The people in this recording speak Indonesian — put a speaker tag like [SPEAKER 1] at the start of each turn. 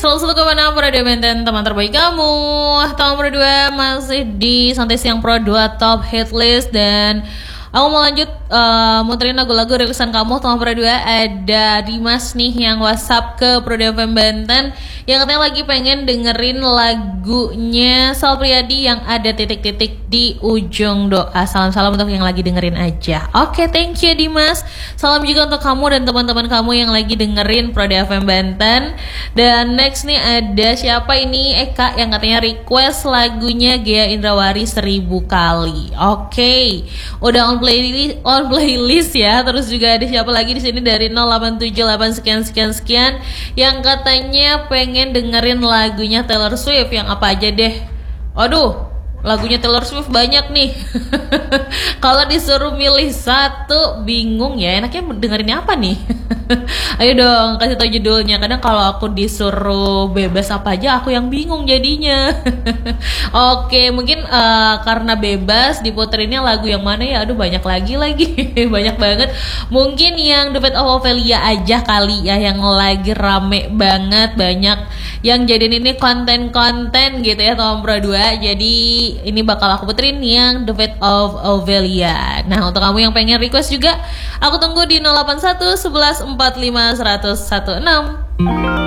[SPEAKER 1] Selalu kemana Pro 2 Benten, teman terbaik kamu. Teman Pro 2 masih di Santai Siang Pro 2 Top Hit List. Dan aku mau lanjut muterin lagu-lagu rilisan kamu. Teman Pro 2, ada Dimas nih yang WhatsApp ke Pro 2 FM Benten, yang katanya lagi pengen dengerin lagunya Sal Priadi yang ada titik-titik di ujung doa. Salam-salam untuk yang lagi dengerin aja. Oke, thank you Dimas. Salam juga untuk kamu dan teman-teman kamu yang lagi dengerin Pro 2 FM Benten. Dan next nih ada siapa ini? Eka yang katanya request lagunya Gea Indrawari 1000 kali. Oke, udah on playlist ya. Terus juga ada siapa lagi di sini dari 0878 sekian yang katanya pengen dengerin lagunya Taylor Swift. Yang apa aja deh? Aduh, lagunya Taylor Swift banyak nih. Kalau disuruh milih satu bingung ya, enaknya dengerin apa nih? Ayo dong kasih tau judulnya. Kadang kalau aku disuruh bebas apa aja aku yang bingung jadinya. Oke, mungkin karena bebas diputerinnya lagu yang mana ya? Aduh, banyak lagi banyak banget. Mungkin yang The Fate of Ophelia aja kali ya, yang lagi rame banget, banyak yang jadiin ini konten-konten gitu ya Tom Pro 2. Jadi ini bakal aku puterin yang The Fate of Ophelia. Nah, untuk kamu yang pengen request juga, aku tunggu di 081 11 45 116.